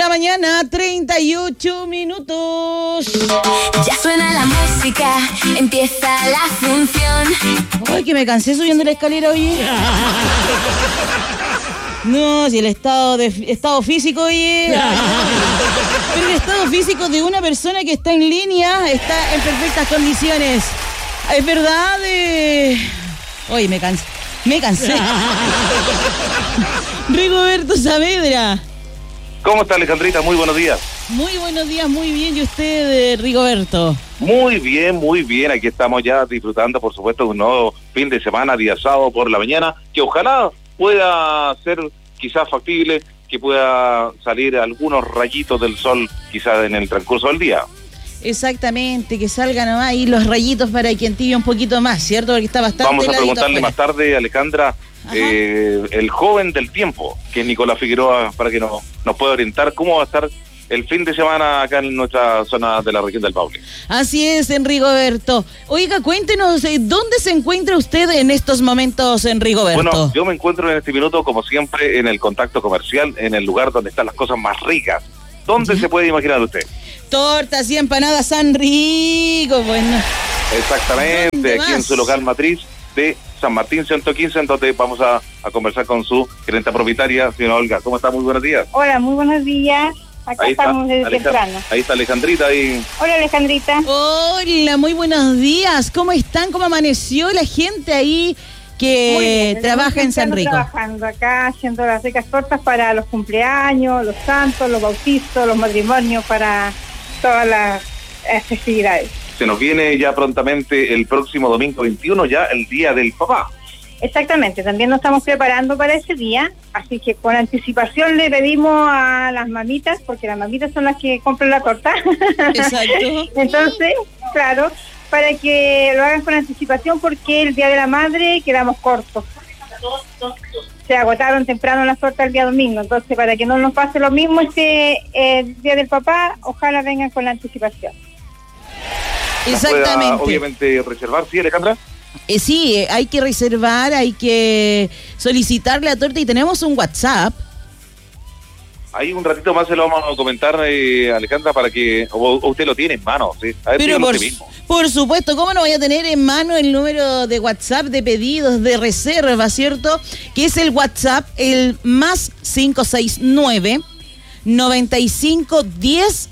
la mañana, 38 minutos. Ya suena la música, empieza la función. Ay, que me cansé subiendo la escalera, oye. No, si el estado físico, oye. Pero el estado físico de una persona que está en línea está en perfectas condiciones. Es verdad. Oye, me cansé. Rigoberto Saavedra. ¿Cómo está, Alejandrita? Muy buenos días. Muy buenos días, muy bien. ¿Y usted, Rigoberto? Muy bien. Aquí estamos ya disfrutando, por supuesto, de un nuevo fin de semana, día sábado por la mañana, que ojalá pueda ser quizás factible, que pueda salir algunos rayitos del sol quizás en el transcurso del día. Exactamente, que salgan nomás ahí los rayitos para que entibie un poquito más, ¿cierto? Porque está bastante Vamos a preguntarle afuera. más tarde, Alejandra, el joven del tiempo, que es Nicolás Figueroa, para que nos pueda orientar cómo va a estar el fin de semana acá en nuestra zona de la región del Maule. Así es, Rigoberto. Oiga, cuéntenos, ¿dónde se encuentra usted en estos momentos, Rigoberto? Bueno, yo me encuentro en este minuto, como siempre, en el contacto comercial, en el lugar donde están las cosas más ricas. ¿Dónde se puede imaginar usted? Tortas y empanadas San Rico, bueno. Exactamente, aquí en su local matriz de San Martín 115, en donde vamos a conversar con su gerente propietaria, señora Olga. ¿Cómo está? Muy buenos días. Hola, muy buenos días. Acá estamos desde temprano. Ahí está Alejandrita. Hola, Alejandrita. Hola, muy buenos días. ¿Cómo están? ¿Cómo amaneció la gente ahí que trabaja en San Rico? Trabajando acá, haciendo las ricas tortas para los cumpleaños, los santos, los bautizos, los matrimonios, para todas las festividades. Se nos viene ya prontamente el próximo domingo 21, ya el Día del Papá. Exactamente, también nos estamos preparando para ese día, así que con anticipación le pedimos a las mamitas, porque las mamitas son las que compran la torta. Exacto. Entonces, claro, para que lo hagan con anticipación, porque el Día de la Madre quedamos cortos. Se agotaron temprano las tortas el día domingo, entonces para que no nos pase lo mismo Día del Papá, ojalá vengan con la anticipación. Exactamente. Pueda, obviamente, reservar, ¿sí, Alejandra? Sí, hay que reservar, hay que solicitar la torta y tenemos un WhatsApp. Ahí un ratito más se lo vamos a comentar, Alejandra, para que usted lo tiene en mano, ¿sí? A ver, pero usted mismo. Por supuesto, ¿cómo no voy a tener en mano el número de WhatsApp de pedidos, de reserva, ¿cierto? Que es el WhatsApp, el más 569 95 10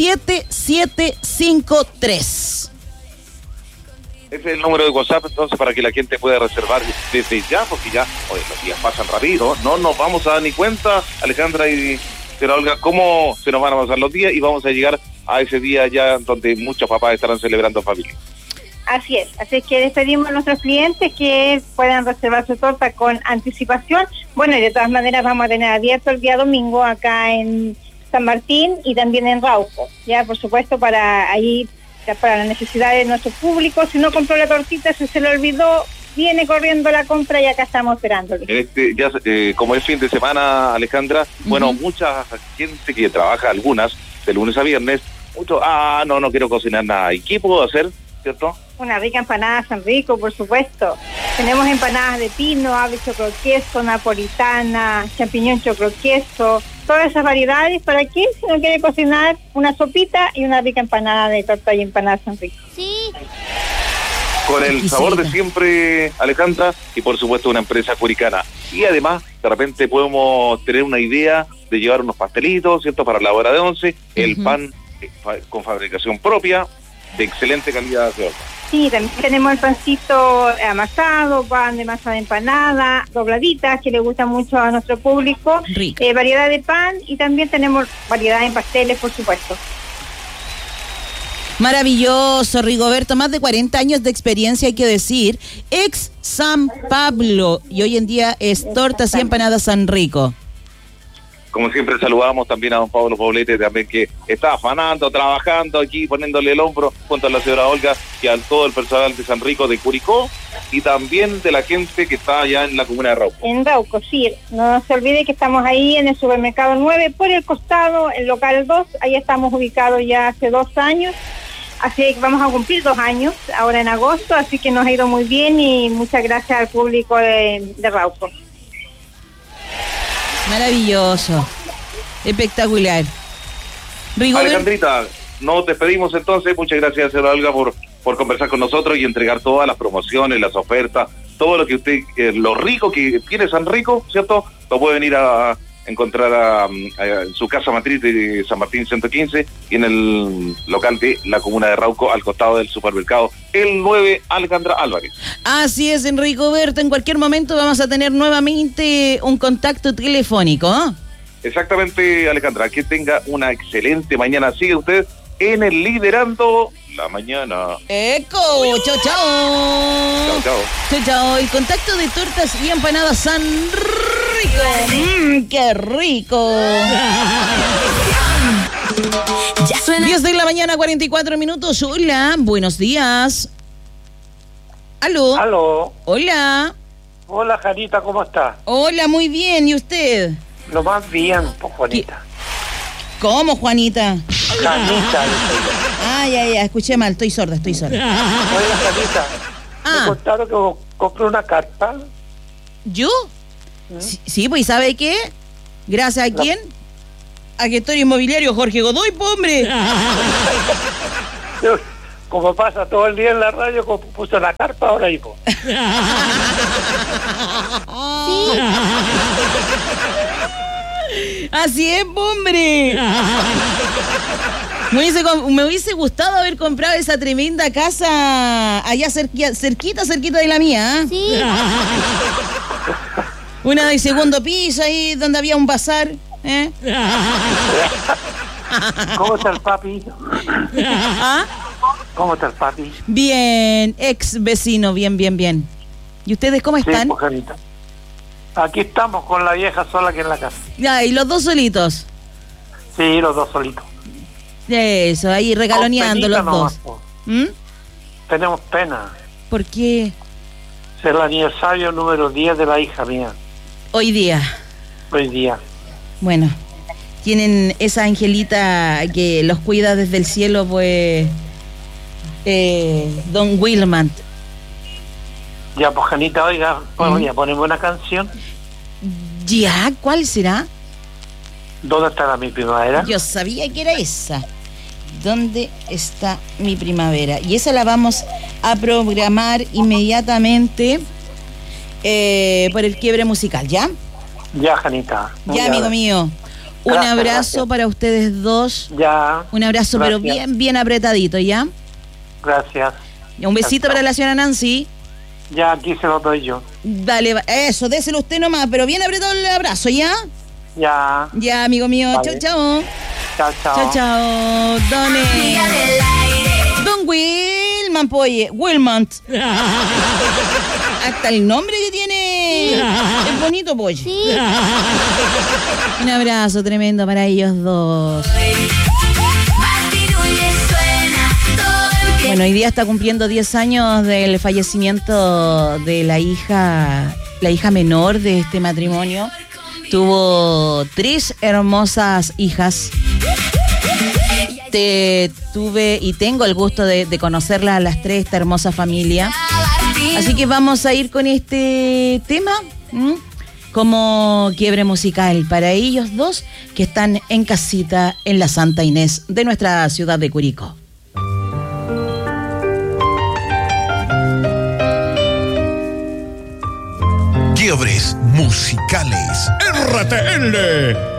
7753. Ese es el número de WhatsApp, entonces, para que la gente pueda reservar desde ya, porque ya los días pasan rápido. No nos vamos a dar ni cuenta, Alejandra y señora Olga, cómo se nos van a pasar los días, y vamos a llegar a ese día ya donde muchos papás estarán celebrando en familia. Así es que les pedimos a nuestros clientes que puedan reservar su torta con anticipación. Bueno, y de todas maneras vamos a tener abierto el día domingo acá en San Martín y también en Rauco, ya, por supuesto, para las necesidades de nuestro público. Si no compró la tortita, si se le olvidó, viene corriendo la compra y acá estamos esperándole. Como es fin de semana, Alejandra, bueno, mucha gente que trabaja, algunas, de lunes a viernes, no quiero cocinar nada. ¿Y qué puedo hacer, cierto? Una rica empanada San Rico, por supuesto. Tenemos empanadas de pino, ave choclo queso, napolitana, champiñón choclo queso, todas esas variedades. ¿Para qué? Si no quiere cocinar, una sopita y una rica empanada de torta y empanada San Rico. Sí. Con el sabor de siempre, Alejandra, y por supuesto una empresa curicana. Y además, de repente podemos tener una idea de llevar unos pastelitos, ¿cierto? Para la hora de 11, el pan con fabricación propia, de excelente calidad de horno. Sí, también tenemos el pancito amasado, pan de masa de empanada, dobladitas, que le gusta mucho a nuestro público, variedad de pan, y también tenemos variedad en pasteles, por supuesto. Maravilloso, Rigoberto, más de 40 años de experiencia, hay que decir, ex San Pablo, y hoy en día es Tortas y Empanadas San Rico. Como siempre, saludamos también a don Pablo Poblete, también, que está afanando, trabajando aquí, poniéndole el hombro junto a la señora Olga y a todo el personal de San Rico de Curicó, y también de la gente que está allá en la comuna de Rauco. En Rauco, sí. No se olvide que estamos ahí en el supermercado 9, por el costado, el local 2, ahí estamos ubicados ya hace 2 años. Así que vamos a cumplir 2 años ahora en agosto, así que nos ha ido muy bien, y muchas gracias al público de Rauco. Maravilloso, espectacular. Rigobert. Alejandrita, nos despedimos entonces. Muchas gracias, señora Olga, por conversar con nosotros y entregar todas las promociones, las ofertas, todo lo que usted, lo rico que tiene San Rico, ¿cierto? Lo puede venir a encontrar en su casa matriz de San Martín 115 y en el local de la comuna de Rauco, al costado del supermercado El 9 Alejandra Álvarez. Así es, Enrico Berto. En cualquier momento vamos a tener nuevamente un contacto telefónico, ¿eh? Exactamente, Alejandra. Que tenga una excelente mañana. Sigue usted en el Liderando la Mañana. ¡Eco! ¡Chao, chao! Chao, chao. Chao, chao. El contacto de tortas y empanadas San Rico. ¡Qué rico! 10 de la mañana, 44 minutos. Hola, buenos días. ¿Aló? Aló. Hola. Hola, Janita, ¿cómo está? Hola, muy bien. ¿Y usted? Lo más bien, pues, Juanita. ¿Cómo, Juanita? Janita. Ya, escuché mal, estoy sorda. Oiga, Janita, me contaron que compré una carta. ¿Yo? Sí, pues, ¿sabe qué? ¿Gracias a quién? A Gestor Inmobiliario Jorge Godoy, po, hombre. Como pasa todo el día en la radio, puse la carta ahora y po. Así es, hombre. Me hubiese gustado haber comprado esa tremenda casa allá cerquita de la mía. Sí. Una de segundo piso ahí donde había un bazar. ¿Cómo está el papi? ¿Ah? ¿Cómo está el papi? Bien, ex vecino, bien. ¿Y ustedes cómo están? Sí, pues, Janita. Aquí estamos con la vieja sola aquí en la casa. Ya, ¿y los dos solitos? Sí, los dos solitos. Eso, ahí regaloneando los dos. ¿Mm? Tenemos pena. ¿Por qué? Es el aniversario número 10 de la hija mía. Hoy día. Bueno, tienen esa angelita que los cuida desde el cielo, pues, Don Wilmant. Ya, pues, Janita, oiga, ya ponemos una canción. Ya, ¿cuál será? ¿Dónde estará mi primavera? Yo sabía que era esa. ¿Dónde está mi primavera? Y esa la vamos a programar inmediatamente por el quiebre musical, ¿ya? Ya, Janita. Ya, amigo mío. Un Gracias, abrazo gracias. para ustedes dos. Ya. Un abrazo, Gracias. pero bien apretadito, ¿ya? Gracias. Y un besito para la señora Nancy. Ya, aquí se lo doy yo. Dale, eso, déselo usted nomás, pero bien apretado el abrazo, ¿ya? Ya. Ya, amigo mío. Vale. Chao. Chao. Don Wilman, poye. Wilmant. Hasta el nombre que tiene es bonito, pollo. Sí. Un abrazo tremendo para ellos dos. Bueno, hoy día está cumpliendo 10 años del fallecimiento de la hija menor de este matrimonio. Tuvo 3 hermosas hijas. Tuve y tengo el gusto de conocerlas a las 3, esta hermosa familia. Así que vamos a ir con este tema como quiebre musical para ellos dos que están en casita en la Santa Inés de nuestra ciudad de Curicó. Quiebres musicales. RTL